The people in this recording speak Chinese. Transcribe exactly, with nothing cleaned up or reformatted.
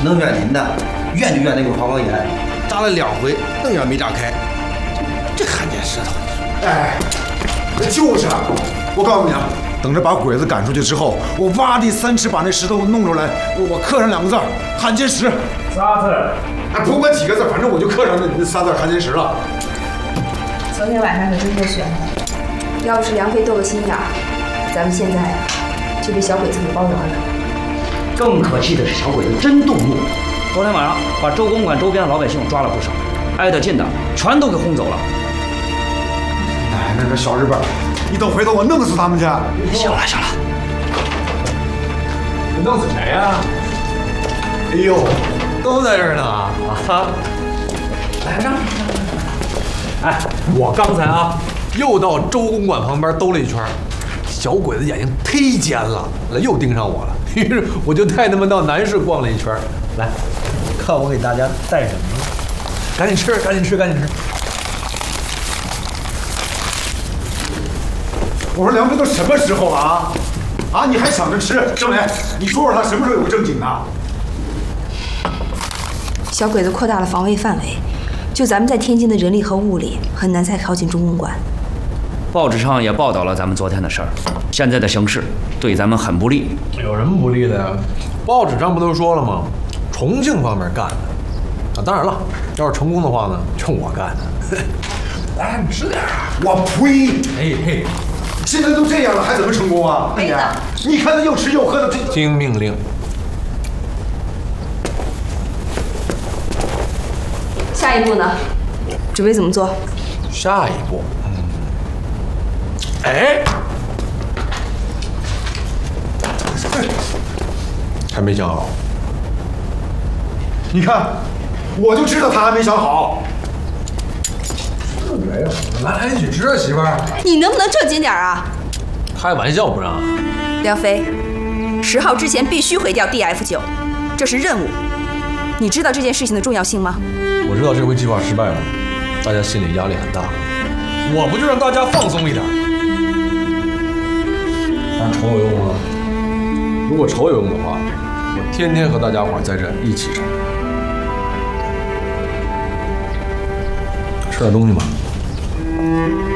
能怨您的，怨就怨那个花岗岩，炸了两回，愣也没炸开。这看见石头， 哎，就是啊！我告诉你啊，等着把鬼子赶出去之后，我挖地三尺把那石头弄出来，我我刻上两个字儿“汉奸石”。 仨字。 哎，不管几个字，反正我就刻上那那仨字“汉奸石”了。 昨天晚上可真够悬的，要不是梁飞斗个心眼儿，咱们现在啊就被小鬼子给包圆了。 更可气的是，小鬼子真动怒，昨天晚上把周公馆周边的老百姓抓了不少，挨得近的全都给轰走了。 哎，那个小日本，你等回头我弄死他们去！ 行了行了， 你弄死谁呀？ 哎呦， 都在这儿呢啊！来让。哎，我刚才啊，又到周公馆旁边兜了一圈，小鬼子眼睛忒尖了，又盯上我了。于是我就带他们到南市逛了一圈。来，看我给大家带什么？赶紧吃，赶紧吃，赶紧吃！ 我说梁飞都什么时候了啊？啊，你还想着吃？政委，你说说他什么时候有个正经的？ 小鬼子扩大了防卫范围，就咱们在天津的人力和物力很难再靠近中公馆。 报纸上也报道了咱们昨天的事儿，现在的形势对咱们很不利。 有什么不利的呀？报纸上不都说了吗？重庆方面干的啊！当然了，要是成功的话呢，就我干的。来，你吃点啊！ 我呸！ 哎嘿， 现在都这样了，还怎么成功啊？ 没的。 你看他又吃又喝的，这听命令。 下一步呢？准备怎么做？ 下一步，嗯，哎，还没想好。 你看，我就知道他还没想好。 没有，来来，一起吃啊，媳妇儿。 你能不能正经点啊？ 开玩笑不让。 梁飞，十号之前必须毁掉 D F 九，这是任务。你知道这件事情的重要性吗？ 我知道这回计划失败了，大家心里压力很大。我不就让大家放松一点？但愁有用吗？如果愁有用的话，我天天和大家伙在这一起愁。吃点东西吧。